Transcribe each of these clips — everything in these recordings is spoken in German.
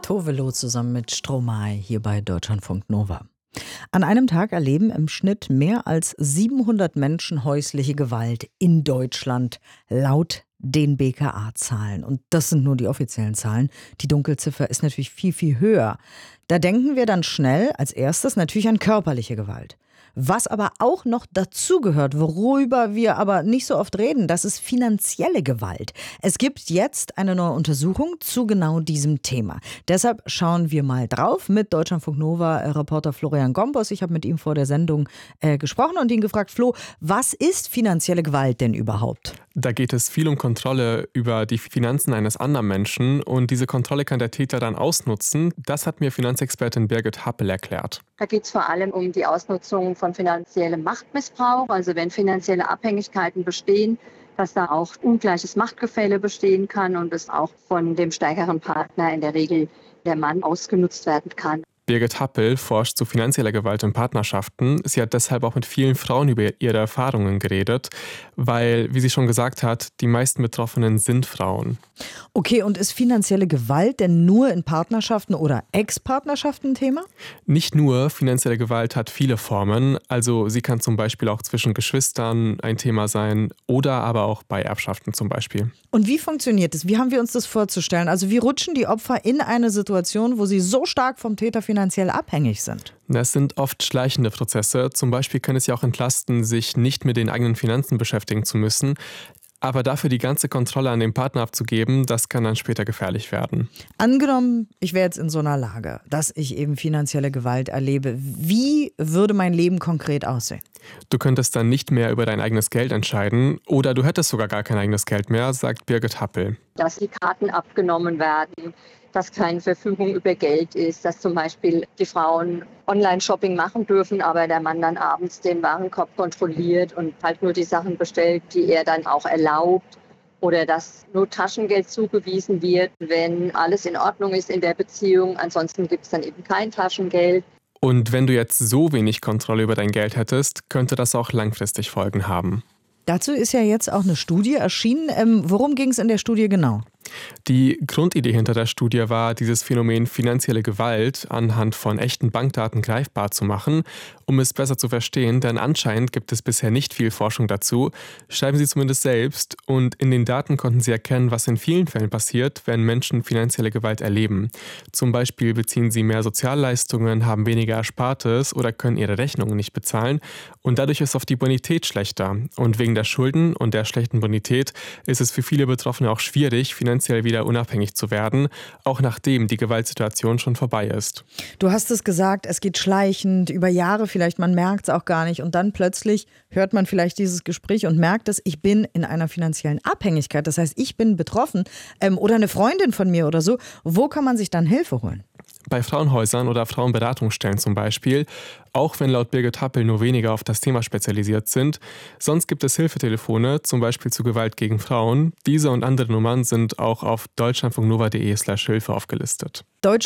Tove Lo zusammen mit Stromae hier bei Deutschlandfunk Nova. An einem Tag erleben im Schnitt mehr als 700 Menschen häusliche Gewalt in Deutschland, laut den BKA-Zahlen. Und das sind nur die offiziellen Zahlen. Die Dunkelziffer ist natürlich viel, viel höher. Da denken wir dann schnell als erstes natürlich an körperliche Gewalt. Was aber auch noch dazugehört, worüber wir aber nicht so oft reden, das ist finanzielle Gewalt. Es gibt jetzt eine neue Untersuchung zu genau diesem Thema. Deshalb schauen wir mal drauf mit Deutschlandfunk Nova-Reporter Florian Gombos. Ich habe mit ihm vor der Sendung gesprochen und ihn gefragt, Flo, was ist finanzielle Gewalt denn überhaupt? Da geht es viel um Kontrolle über die Finanzen eines anderen Menschen und diese Kontrolle kann der Täter dann ausnutzen. Das hat mir Finanzexpertin Birgit Happel erklärt. Da geht es vor allem um die Ausnutzung von finanziellem Machtmissbrauch, also wenn finanzielle Abhängigkeiten bestehen, dass da auch ungleiches Machtgefälle bestehen kann und es auch von dem stärkeren Partner, in der Regel der Mann, ausgenutzt werden kann. Birgit Happel forscht zu finanzieller Gewalt in Partnerschaften. Sie hat deshalb auch mit vielen Frauen über ihre Erfahrungen geredet, weil, wie sie schon gesagt hat, die meisten Betroffenen sind Frauen. Okay, und ist finanzielle Gewalt denn nur in Partnerschaften oder Ex-Partnerschaften ein Thema? Nicht nur, finanzielle Gewalt hat viele Formen. Also sie kann zum Beispiel auch zwischen Geschwistern ein Thema sein oder aber auch bei Erbschaften zum Beispiel. Und wie funktioniert es? Wie haben wir uns das vorzustellen? Also wie rutschen die Opfer in eine Situation, wo sie so stark vom Täter finanziell abhängig sind? Das sind oft schleichende Prozesse. Zum Beispiel kann es ja auch entlasten, sich nicht mit den eigenen Finanzen beschäftigen zu müssen. Aber dafür die ganze Kontrolle an den Partner abzugeben, das kann dann später gefährlich werden. Angenommen, ich wäre jetzt in so einer Lage, dass ich eben finanzielle Gewalt erlebe. Wie würde mein Leben konkret aussehen? Du könntest dann nicht mehr über dein eigenes Geld entscheiden oder du hättest sogar gar kein eigenes Geld mehr, sagt Birgit Happel. Dass die Karten abgenommen werden, dass keine Verfügung über Geld ist, dass zum Beispiel die Frauen Online-Shopping machen dürfen, aber der Mann dann abends den Warenkorb kontrolliert und halt nur die Sachen bestellt, die er dann auch erlaubt. Oder dass nur Taschengeld zugewiesen wird, wenn alles in Ordnung ist in der Beziehung. Ansonsten gibt es dann eben kein Taschengeld. Und wenn du jetzt so wenig Kontrolle über dein Geld hättest, könnte das auch langfristig Folgen haben. Dazu ist ja jetzt auch eine Studie erschienen. Worum ging es in der Studie genau? Die Grundidee hinter der Studie war, dieses Phänomen finanzielle Gewalt anhand von echten Bankdaten greifbar zu machen, um es besser zu verstehen, denn anscheinend gibt es bisher nicht viel Forschung dazu, schreiben sie zumindest selbst, und in den Daten konnten sie erkennen, was in vielen Fällen passiert, wenn Menschen finanzielle Gewalt erleben. Zum Beispiel beziehen sie mehr Sozialleistungen, haben weniger Erspartes oder können ihre Rechnungen nicht bezahlen und dadurch ist oft die Bonität schlechter. Und wegen der Schulden und der schlechten Bonität ist es für viele Betroffene auch schwierig, finanziell wieder unabhängig zu werden, auch nachdem die Gewaltsituation schon vorbei ist. Du hast es gesagt, es geht schleichend, über Jahre vielleicht, man merkt es auch gar nicht und dann plötzlich hört man vielleicht dieses Gespräch und merkt es, ich bin in einer finanziellen Abhängigkeit, das heißt, ich bin betroffen oder eine Freundin von mir oder so. Wo kann man sich dann Hilfe holen? Bei Frauenhäusern oder Frauenberatungsstellen zum Beispiel, auch wenn laut Birgit Happel nur weniger auf das Thema spezialisiert sind. Sonst gibt es Hilfetelefone, zum Beispiel zu Gewalt gegen Frauen. Diese und andere Nummern sind auch auf deutschlandfunknova.de/Hilfe aufgelistet.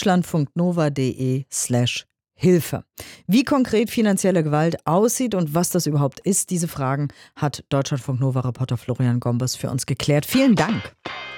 deutschlandfunknova.de/Hilfe. Wie konkret finanzielle Gewalt aussieht und was das überhaupt ist, diese Fragen hat Deutschlandfunk Nova-Reporter Florian Gombos für uns geklärt. Vielen Dank.